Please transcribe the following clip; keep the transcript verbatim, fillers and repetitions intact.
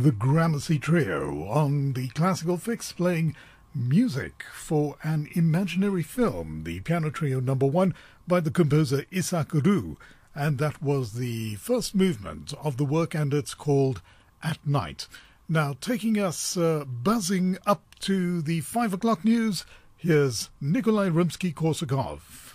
the Gramercy Trio on the Classical Fix, playing music for an imaginary film, the Piano Trio number one by the composer Isaac Rue, and that was the first movement of the work, and it's called At Night. Now, taking us uh, buzzing up to the five o'clock news, here's Nikolai Rimsky-Korsakov.